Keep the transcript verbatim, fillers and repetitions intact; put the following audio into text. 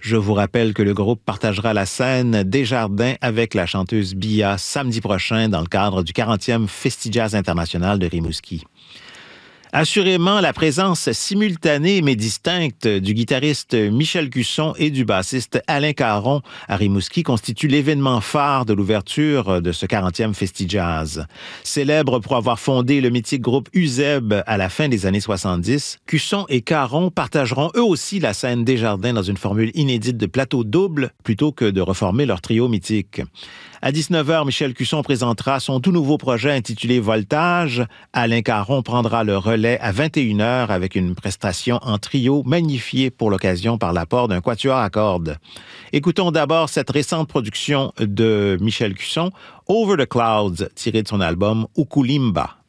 Je vous rappelle que le groupe partagera la scène Desjardins avec la chanteuse Bia samedi prochain dans le cadre du quarantième Festivals international de Rimouski. Assurément, la présence simultanée mais distincte du guitariste Michel Cusson et du bassiste Alain Caron à Rimouski constitue l'événement phare de l'ouverture de ce quarantième Festivals. Célèbre pour avoir fondé le mythique groupe Uzeb à la fin des années soixante-dix, Cusson et Caron partageront eux aussi la scène Desjardins dans une formule inédite de plateau double plutôt que de reformer leur trio mythique. À dix-neuf heures, Michel Cusson présentera son tout nouveau projet intitulé Voltage. Alain Caron prendra le relais à vingt et une heures avec une prestation en trio magnifiée pour l'occasion par l'apport d'un quatuor à cordes. Écoutons d'abord cette récente production de Michel Cusson, Over the Clouds, tirée de son album Ukulimba.